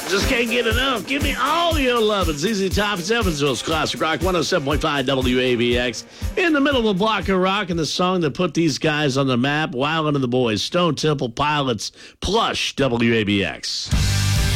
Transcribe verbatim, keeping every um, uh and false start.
Just can't get enough. Give me all your love. It's Z Z Top. It's Evansville's Classic Rock, one oh seven point five W A B X. In the middle of a block of rock and the song that put these guys on the map, Wild and the Boys, Stone Temple Pilots, Plush, W A B X.